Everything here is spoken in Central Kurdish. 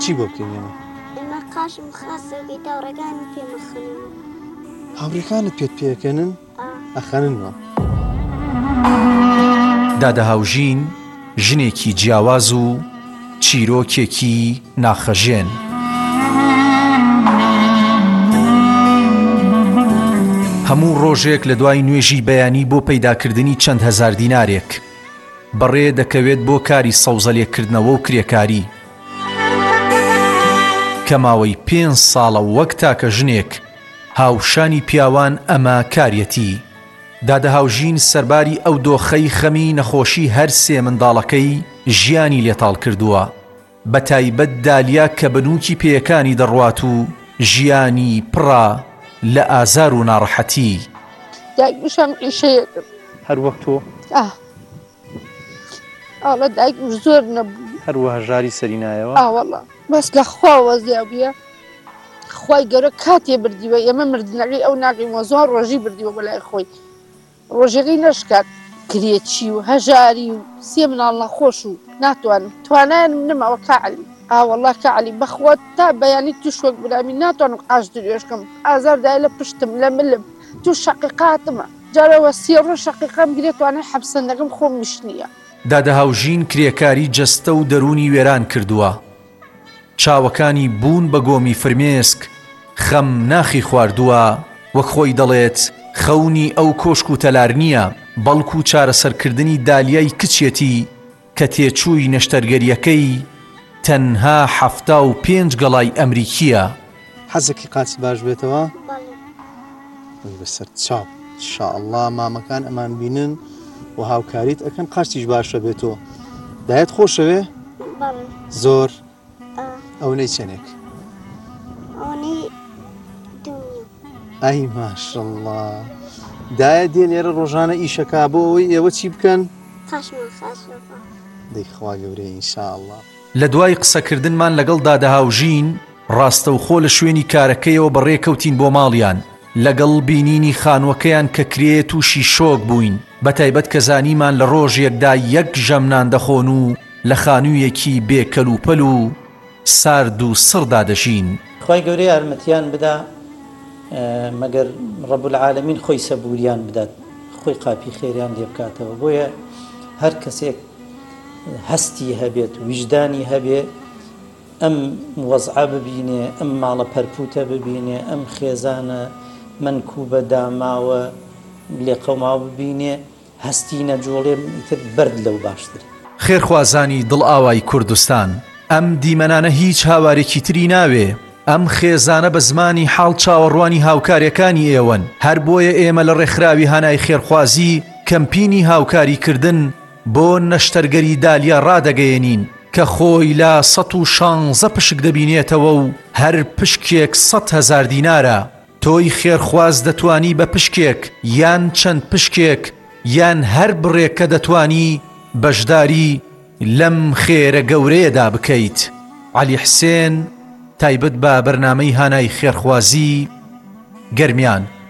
چی بۆ بکەینێنە؟ ئێمە قاشم خاستەکەی داوڕەکانی پێمەخەنەوە. هاوڕێکانت پێت پێکەنن؟ ئەخەننەوە. دادەهاوژین ژنێکی جیاواز و چیرۆکێکی ناخەژێن. هەموو ڕۆژێک لە دوای نوێژی بەیانی بۆ پەیداکردنی چەند هەزار دینارێک بەڕێ دەکەوێت بۆ کاری سەوزەلێکردنەوە و کرێکاری کە ماوەی 5 ساڵە وەک تاکە ژنێک هاوشانی پیاوان ئەمە کاریەتی. دادەهاوژین سەرباری ئەو دۆخەی خەمی نەخۆشی هەر سێ منداڵەکەی ژیانی لێتاڵ کردووە، بە تایبەت دالیا کە بنووکی پێیەکانی دەڕوات و ژیانی پڕە لە ئازار و ناڕەحەتی. دایکم ئیشەیەکم هەر وەک تۆ؟ ئاڵە دایکم زۆر نەبوو، هەروەها ژاری سەری نایەوە؟ وەڵڵا بەس لە خواوە زیابیە خی گەورە کاتێ بردیوە ئێمە مردنەکەی ئەو ناقیمەوە زۆر ڕۆژی بردیوە بەلای خۆی ڕۆژەکەی نەشکات کرێچی و هەژاری و سێ مناڵ نەخۆش و ناتوانم توانایانم نماوە کەعەلی. وەڵڵا کەعەلی بەخوا تا بەیانی توش وەک برامی ناتوانم قاش درێژکەم، ئازاردای لە پشتم لە ملم توو شەقیقاتمە، جارەوە 3 ڕۆژ شەقیقام گرێت توانای حەبسەندەکەم خۆم میشنیە. دادەهاوژین کرێکاری جەستە و دەرونی وێران کردووە، چاوەکانی بوون بە گۆمی فرمێسک، خەم ناخی خواردووە، وەک خۆی دەڵێت خەونی ئەو کۆشک و تەلار نییە، بەڵکو چارەسەرکردنی دالیای کچێتی کە تێچووی نەشتەرگەریەکەی تەنها 75 گەڵای ئەمریکیە. حەزێکی قاچی باش بێتەوە؟ بەسەر چاپ ئینشاءڵڵا مامەکان ئەمان بینن و هاوکاریت ئەکەن قاچیش باشە بێتەوە. دایەت خۆشەوێ؟ زۆر؟ ئەوەی چەندێک؟ ئەوەی 2. ئای ماشەڵڵا. دایە دێ لێرە ڕۆژانە ئیشەکا بۆ ئەوەی ئێوە چی بکەن؟ قاشمان خاستەکە. دەیخوا گەورەی ئینشاءڵڵا. لە دوای قسەکردنمان لەگەڵ دادەهاوژین ڕاستەوخۆ لە شوێنی کارەکەیەوە بەڕێکەوتین بۆ ماڵیان، لەگەڵ بینینی خانووەکەیان کە کرێت و شیشۆک بووین، بە تایبەت کە زانیمان لە ڕۆژێکدا 1 ژەمنان دەخۆن و لە خانوویەکی بێکەلوپەل و سارد و سڕدا دەژین. خی گەورەی یارمەتیان بدا، مەگەر ڕەب العالەمین خۆی سەبوریان بدات، خۆی قاپی خێریان لێ بکاتەوە. بۆیە هەر کەسێک هەستی هەبێت ویژدانی هەبێ ئەم وەزعە ببینێ، ئەم ماڵە پەرپوتە ببینێ، ئەم خێزانە منکوبە داماوە لێ قەوماوە ببینێ، هەستی نەجۆڵێ تر بەرد لەو باشتر. خێرخوازانی دڵ ئاوای کوردستان، ئەم دیمەنانە هیچ هاوارێکی تری ناوێ، ئەم خێزانە بە زمانی حاڵ چاوەڕوانی هاوکاریەکانی ئێوەن، هەر بۆیە ئێمە لە ڕێکخراوی هانای خێرخوازی کەمپینی هاوکاریکردن بۆ نەشتەرگەری دالیا ڕادەگەیەنین کە خۆی لە 116 پشک دەبینێتەوە و هەر پشکێک 100,000 دینارە. تۆی خێرخواز دەتوانی بە پشکێک یان چەند پشکێک یان هەر بڕێک کە دەتوانی بەشداری لەم خێرە گەورەیەدا بکەیت. عەلی حسێن، تایبەت بە بەرنامەی هانای خێرخوازی، گەرمیان.